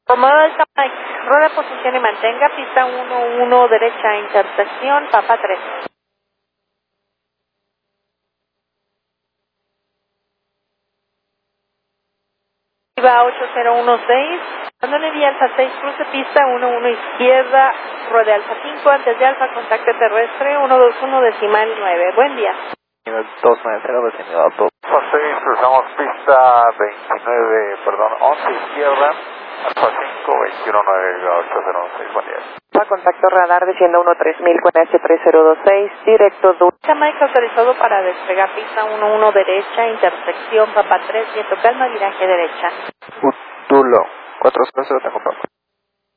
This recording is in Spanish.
Comando Delta Mike, rueda posición y mantenga, pista 11 derecha, intersección, Papa 3. Viva 8016, abandone vía Alfa 6, cruce pista 11 izquierda, rueda Alfa 5, antes de Alfa, contacto terrestre 121 decimal 9. Buen día. 290 decimal 2. Alfa 6, cruzamos pista 11 izquierda, Alfa 5, 219, 8016, buen día. Contacto radar descienda 13000 con H3026, directo Delta Mike autorizado para despegar pista 11 derecha, intersección, Papa 3, viento calma, viraje derecha. Utulo, 400, te acompaño.